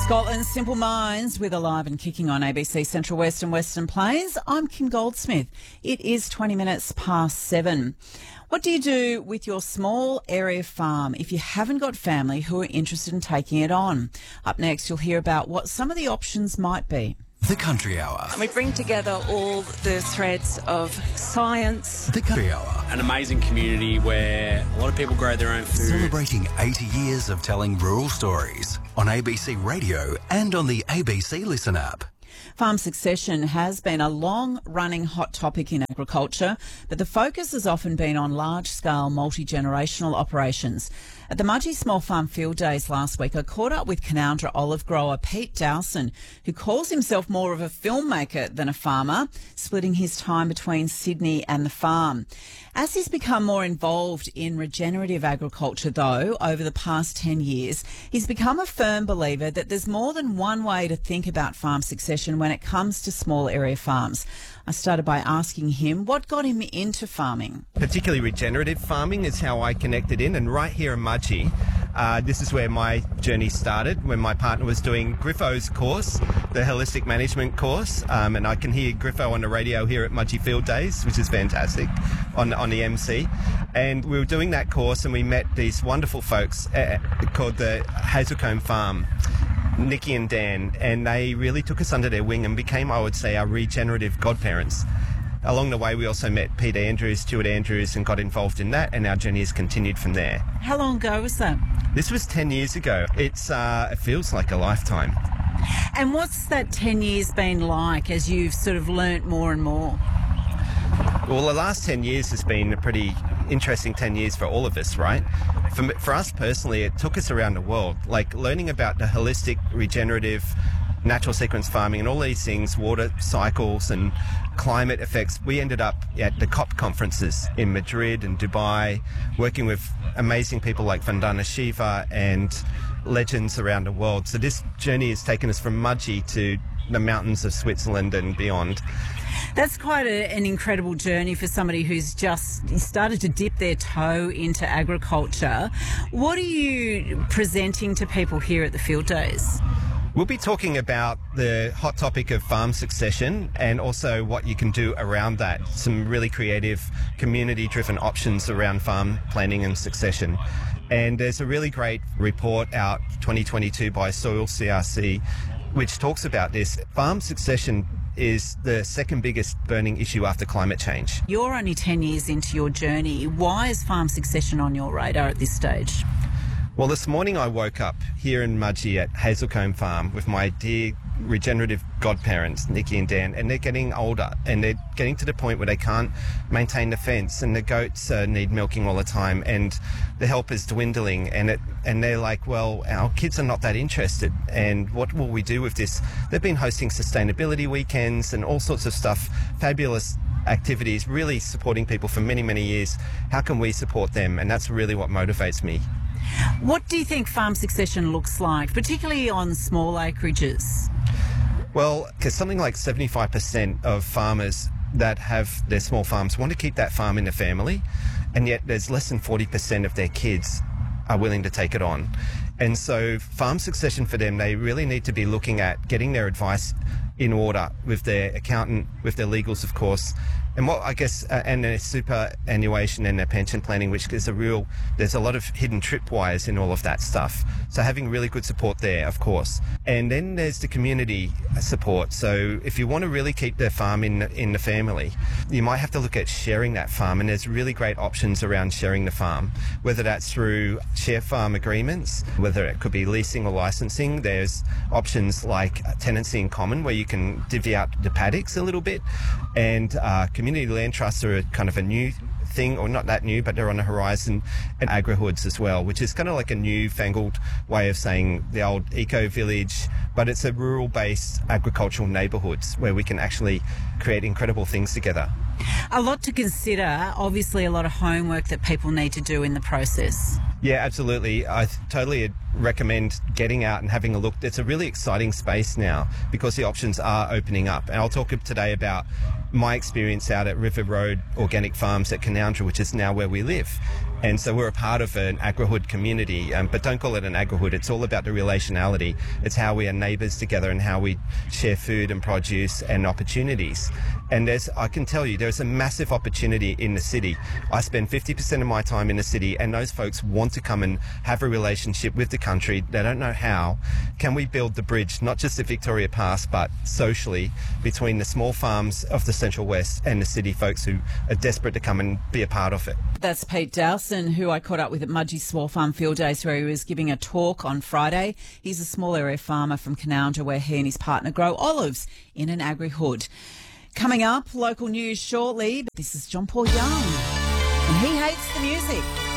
Scotland's Simple Minds with Alive and Kicking on ABC Central West and Western Plains. I'm Kim Goldsmith. It is 20 minutes past 7. What do you do with your small area farm if you haven't got family who are interested in taking it on? Up next, you'll hear about what some of the options might be. The Country Hour. We bring together all the threads of science. The Country Hour. An amazing community where a lot of people grow their own food. Celebrating 80 years of telling rural stories on ABC Radio and on the ABC Listen app. Farm succession has been a long-running hot topic in agriculture, but the focus has often been on large-scale, multi-generational operations. At the Mudgee Small Farm Field Days last week, I caught up with Canowindra olive grower Pete Dowson, who calls himself more of a filmmaker than a farmer, splitting his time between Sydney and the farm. As he's become more involved in regenerative agriculture, though, over the past 10 years, he's become a firm believer that there's more than one way to think about farm succession when it comes to small area farms. I started by asking him what got him into farming. Particularly regenerative farming is how I connected in, and right here in Mudgee, this is where my journey started when my partner was doing Griffo's course, the holistic management course, and I can hear Griffo on the radio here at Mudgee Field Days, which is fantastic, on the MC. And we were doing that course and we met these wonderful folks called the Hazelcombe Farm, Nikki and Dan, and they really took us under their wing and became, I would say, our regenerative godparents. Along the way, we also met Pete Andrews, Stuart Andrews, and got involved in that, and our journey has continued from there. How long ago was that? This was 10 years ago. It feels like a lifetime. And what's that 10 years been like as you've sort of learnt more and more? Well, the last 10 years has been a pretty interesting 10 years for all of us, right? For us personally, it took us around the world, like learning about the holistic, regenerative, natural sequence farming and all these things, water cycles and climate effects. We ended up at the COP conferences in Madrid and Dubai, working with amazing people like Vandana Shiva and legends around the world. So this journey has taken us from Mudgee to the mountains of Switzerland and beyond. That's quite an incredible journey for somebody who's just started to dip their toe into agriculture. What are you presenting to people here at the Field Days? We'll be talking about the hot topic of farm succession and also what you can do around that. Some really creative, community-driven options around farm planning and succession. And there's a really great report out 2022 by Soil CRC which talks about this. Farm succession is the second biggest burning issue after climate change. You're only 10 years into your journey. Why is farm succession on your radar at this stage? Well, this morning I woke up here in Mudgee at Hazelcombe Farm with my dear regenerative godparents, Nikki and Dan, and they're getting older and they're getting to the point where they can't maintain the fence and the goats need milking all the time and the help is dwindling and they're like, well, our kids are not that interested and what will we do with this? They've been hosting sustainability weekends and all sorts of stuff, fabulous activities, really supporting people for many, many years. How can we support them? And that's really what motivates me. What do you think farm succession looks like, particularly on small acreages? Well, because something like 75% of farmers that have their small farms want to keep that farm in the family, and yet there's less than 40% of their kids are willing to take it on. And so farm succession for them, they really need to be looking at getting their advice in order with their accountant, with their legals, of course, and what I guess, and their superannuation and their pension planning, which is there's a lot of hidden tripwires in all of that stuff. So having really good support there, of course. And then there's the community support. So if you want to really keep the farm in the family, you might have to look at sharing that farm. And there's really great options around sharing the farm, whether that's through share farm agreements, whether it could be leasing or licensing. There's options like tenancy in common, where you can divvy out the paddocks a little bit, and community land trusts are kind of a new thing, or not that new, but they're on the horizon, and agrihoods as well, which is kind of like a newfangled way of saying the old eco-village, but it's a rural-based agricultural neighbourhoods where we can actually create incredible things together. A lot to consider, obviously a lot of homework that people need to do in the process. Yeah, absolutely. I totally recommend getting out and having a look. It's a really exciting space now because the options are opening up. And I'll talk today about my experience out at River Road Organic Farms at Canoundra, which is now where we live. And so we're a part of an agri-hood community, but don't call it an agri-hood. It's all about the relationality. It's how we are neighbours together and how we share food and produce and opportunities. And I can tell you, there's a massive opportunity in the city. I spend 50% of my time in the city, and those folks want to come and have a relationship with the country. They don't know how. Can we build the bridge, not just at Victoria Pass, but socially, between the small farms of the Central West and the city folks who are desperate to come and be a part of it? That's Pete Dowson, who I caught up with at Mudgee Small Farm Field Days, where he was giving a talk on Friday. He's a small area farmer from Canoundra, where he and his partner grow olives in an agri-hood. Coming up, local news shortly. This is John Paul Young, and he hates the music.